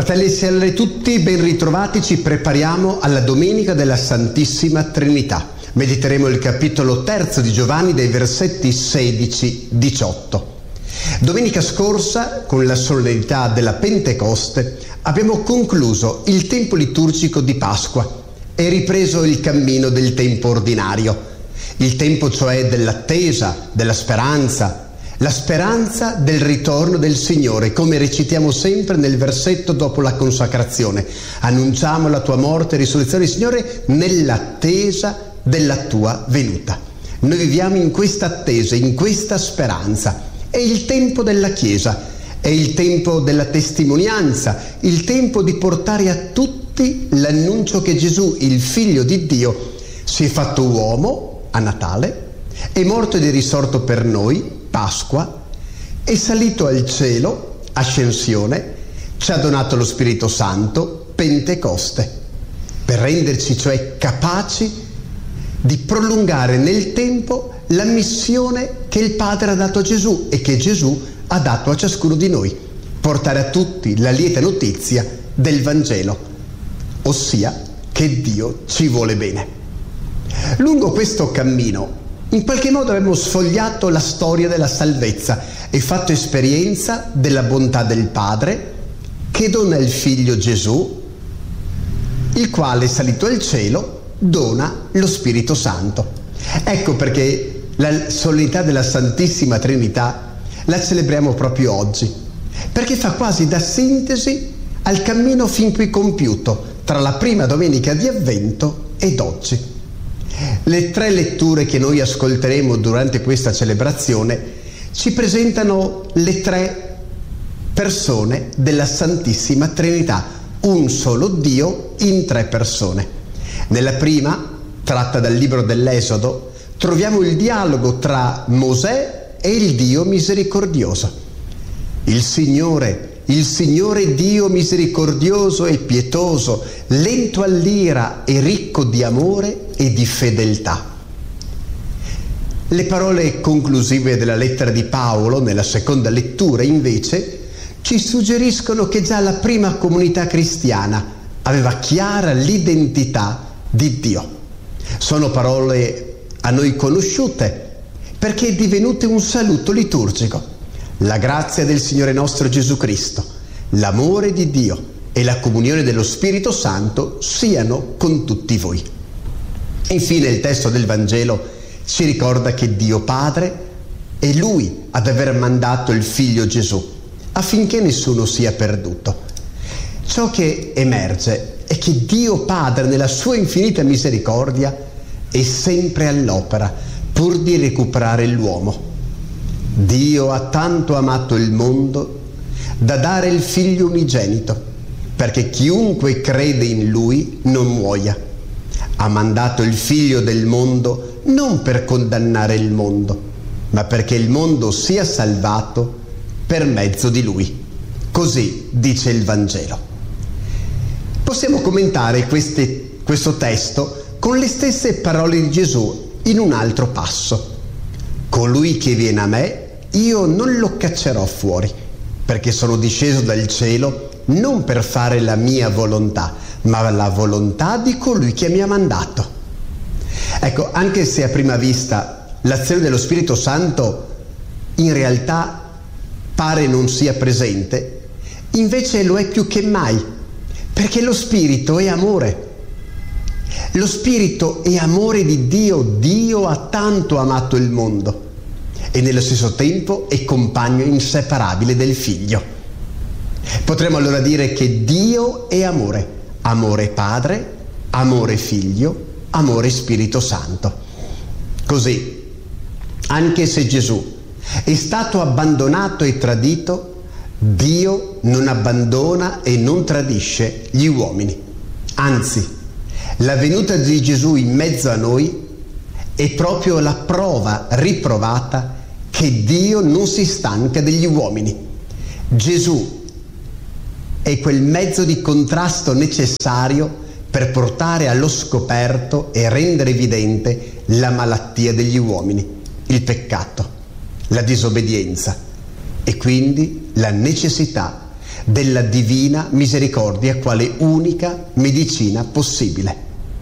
Fratelli e sorelle tutti, ben ritrovati, ci prepariamo alla Domenica della Santissima Trinità. Mediteremo il capitolo 3 di Giovanni dai versetti 16-18. Domenica scorsa, con la solennità della Pentecoste, abbiamo concluso il tempo liturgico di Pasqua e ripreso il cammino del tempo ordinario, il tempo cioè dell'attesa, della speranza, la speranza del ritorno del Signore, come recitiamo sempre nel versetto dopo la consacrazione. Annunciamo la tua morte e risurrezione, Signore, nell'attesa della tua venuta. Noi viviamo in questa attesa, in questa speranza. È il tempo della Chiesa, è il tempo della testimonianza, il tempo di portare a tutti l'annuncio che Gesù, il Figlio di Dio, si è fatto uomo a Natale, è morto ed è risorto per noi, Pasqua, è salito al cielo, Ascensione, ci ha donato lo Spirito Santo, Pentecoste, per renderci cioè capaci di prolungare nel tempo la missione che il Padre ha dato a Gesù e che Gesù ha dato a ciascuno di noi, portare a tutti la lieta notizia del Vangelo, ossia che Dio ci vuole bene. Lungo questo cammino, in qualche modo abbiamo sfogliato la storia della salvezza e fatto esperienza della bontà del Padre che dona il Figlio Gesù, il quale, salito al cielo, dona lo Spirito Santo. Ecco perché la solennità della Santissima Trinità la celebriamo proprio oggi, perché fa quasi da sintesi al cammino fin qui compiuto tra la prima domenica di Avvento ed oggi. Le tre letture che noi ascolteremo durante questa celebrazione ci presentano le tre persone della Santissima Trinità, un solo Dio in tre persone. Nella prima, tratta dal libro dell'Esodo, troviamo il dialogo tra Mosè e il Dio misericordioso. Il Signore Dio misericordioso e pietoso, lento all'ira e ricco di amore e di fedeltà. Le parole conclusive della lettera di Paolo, nella seconda lettura, invece, ci suggeriscono che già la prima comunità cristiana aveva chiara l'identità di Dio. Sono parole a noi conosciute perché è divenute un saluto liturgico. La grazia del Signore nostro Gesù Cristo, l'amore di Dio e la comunione dello Spirito Santo siano con tutti voi. Infine il testo del Vangelo ci ricorda che Dio Padre è Lui ad aver mandato il Figlio Gesù affinché nessuno sia perduto. Ciò che emerge è che Dio Padre, nella sua infinita misericordia, è sempre all'opera pur di recuperare l'uomo. Dio ha tanto amato il mondo da dare il Figlio unigenito, perché chiunque crede in Lui non muoia. Ha mandato il Figlio del mondo non per condannare il mondo, ma perché il mondo sia salvato per mezzo di Lui. Così dice il Vangelo. Possiamo commentare questo testo con le stesse parole di Gesù in un altro passo. Colui che viene a me, io non lo caccerò fuori, perché sono disceso dal cielo non per fare la mia volontà, ma la volontà di colui che mi ha mandato. Ecco, anche se a prima vista l'azione dello Spirito Santo in realtà pare non sia presente, invece lo è più che mai, perché lo Spirito è amore. Lo Spirito è amore di Dio. Dio ha tanto amato il mondo e nello stesso tempo è compagno inseparabile del Figlio. Potremmo allora dire che Dio è amore, amore Padre, amore Figlio, amore Spirito Santo. Così, anche se Gesù è stato abbandonato e tradito, Dio non abbandona e non tradisce gli uomini. Anzi, la venuta di Gesù in mezzo a noi è proprio la prova riprovata che Dio non si stanca degli uomini. Gesù è quel mezzo di contrasto necessario per portare allo scoperto e rendere evidente la malattia degli uomini, il peccato, la disobbedienza e quindi la necessità della divina misericordia quale unica medicina possibile.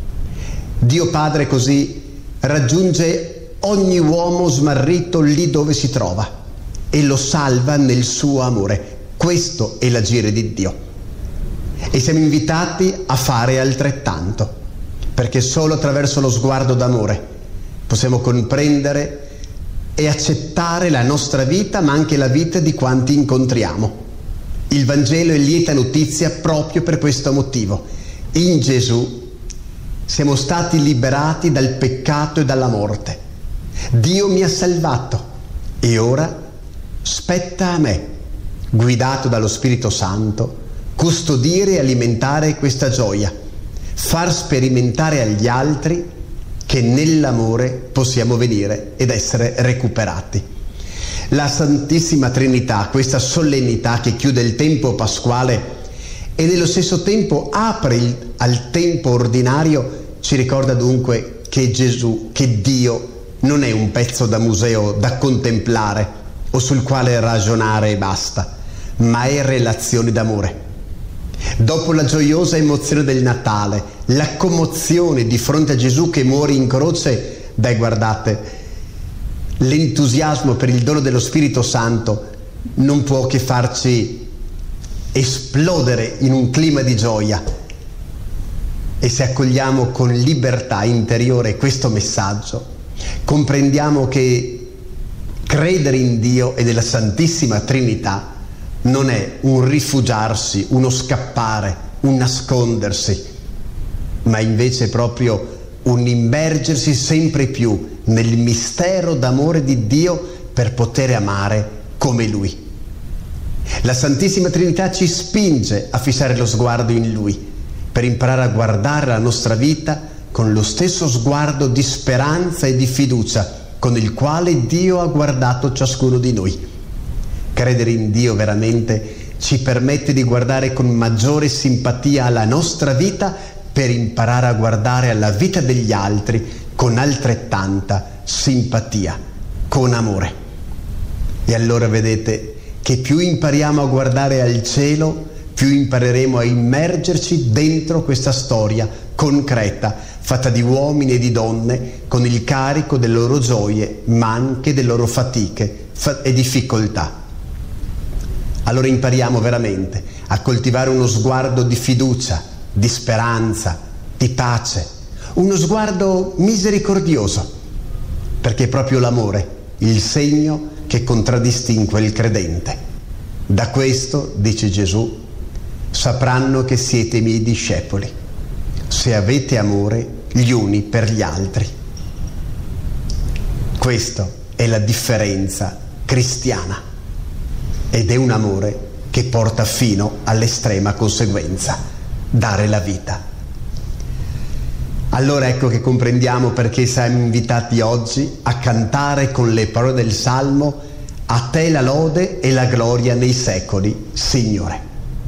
Dio Padre così raggiunge ogni uomo smarrito lì dove si trova e lo salva nel suo amore. Questo è l'agire di Dio. E siamo invitati a fare altrettanto, perché solo attraverso lo sguardo d'amore possiamo comprendere e accettare la nostra vita, ma anche la vita di quanti incontriamo. Il Vangelo è lieta notizia proprio per questo motivo. In Gesù siamo stati liberati dal peccato e dalla morte. Dio mi ha salvato e ora spetta a me, guidato dallo Spirito Santo, custodire e alimentare questa gioia, far sperimentare agli altri che nell'amore possiamo venire ed essere recuperati. La Santissima Trinità, questa solennità che chiude il tempo pasquale e nello stesso tempo apre al tempo ordinario, ci ricorda dunque che Gesù, che Dio non è un pezzo da museo da contemplare o sul quale ragionare e basta, ma è relazione d'amore. Dopo la gioiosa emozione del Natale, la commozione di fronte a Gesù che muore in croce, guardate, l'entusiasmo per il dono dello Spirito Santo non può che farci esplodere in un clima di gioia. E se accogliamo con libertà interiore questo messaggio, comprendiamo che credere in Dio e nella Santissima Trinità non è un rifugiarsi, uno scappare, un nascondersi, ma invece proprio un immergersi sempre più nel mistero d'amore di Dio per poter amare come Lui. La Santissima Trinità ci spinge a fissare lo sguardo in Lui, per imparare a guardare la nostra vita con lo stesso sguardo di speranza e di fiducia con il quale Dio ha guardato ciascuno di noi. Credere in Dio veramente ci permette di guardare con maggiore simpatia alla nostra vita per imparare a guardare alla vita degli altri con altrettanta simpatia, con amore. E allora vedete che più impariamo a guardare al cielo, più impareremo a immergerci dentro questa storia concreta, fatta di uomini e di donne con il carico delle loro gioie, ma anche delle loro fatiche e difficoltà. Allora impariamo veramente a coltivare uno sguardo di fiducia, di speranza, di pace, uno sguardo misericordioso, perché è proprio l'amore il segno che contraddistingue il credente. Da questo, dice Gesù, sapranno che siete i miei discepoli, se avete amore gli uni per gli altri. Questa è la differenza cristiana. Ed è un amore che porta fino all'estrema conseguenza, dare la vita. Allora ecco che comprendiamo perché siamo invitati oggi a cantare con le parole del Salmo: a te la lode e la gloria nei secoli, Signore.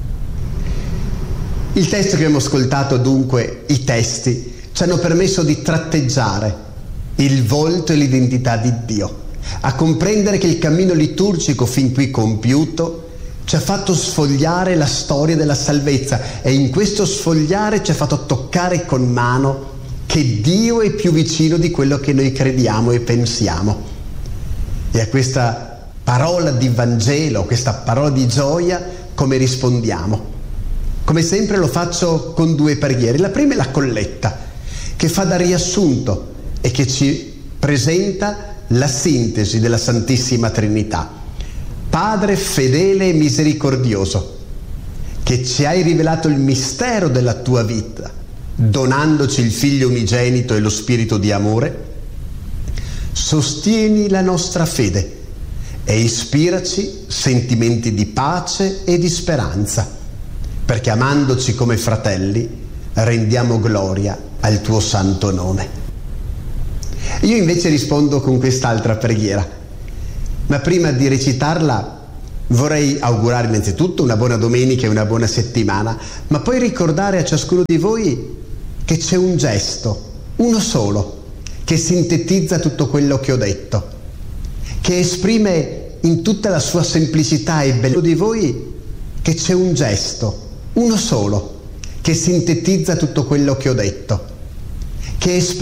Il testo che abbiamo ascoltato, dunque, i testi, ci hanno permesso di tratteggiare il volto e l'identità di Dio, a comprendere che il cammino liturgico fin qui compiuto ci ha fatto sfogliare la storia della salvezza e in questo sfogliare ci ha fatto toccare con mano che Dio è più vicino di quello che noi crediamo e pensiamo. E a questa parola di Vangelo, questa parola di gioia, come rispondiamo? Come sempre lo faccio con due preghiere. La prima è la colletta, che fa da riassunto e che ci presenta la sintesi della Santissima Trinità. Padre fedele e misericordioso, che ci hai rivelato il mistero della tua vita, donandoci il Figlio unigenito e lo Spirito di amore, sostieni la nostra fede e ispiraci sentimenti di pace e di speranza, perché amandoci come fratelli rendiamo gloria al tuo santo nome. Io invece rispondo con quest'altra preghiera, ma prima di recitarla vorrei augurare innanzitutto una buona domenica e una buona settimana, ma poi ricordare a ciascuno di voi che c'è un gesto, uno solo, che sintetizza tutto quello che ho detto, che esprime in tutta la sua semplicità e bellezza di voi che c'è un gesto, uno solo, che sintetizza tutto quello che ho detto, che esprime